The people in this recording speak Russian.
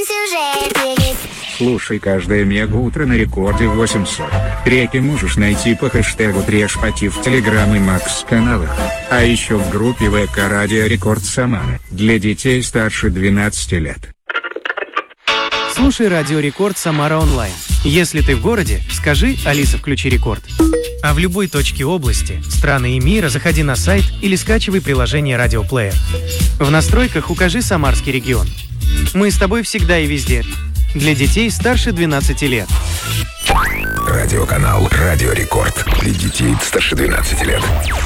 сюжетики. Слушай каждое мега-утро на рекорде 840. Треки можешь найти по хэштегу Трешпати в Телеграм и Макс каналах. А еще в группе ВК Радио Рекорд Самара для детей старше 12 лет. Слушай Радио Рекорд Самара онлайн. Если ты в городе, скажи «Алиса, включи рекорд». А в любой точке области, страны и мира заходи на сайт или скачивай приложение «Радиоплеер». В настройках укажи «Самарский регион». Мы с тобой всегда и везде. Для детей старше 12 лет. Радиоканал «Радио Рекорд» для детей старше 12 лет.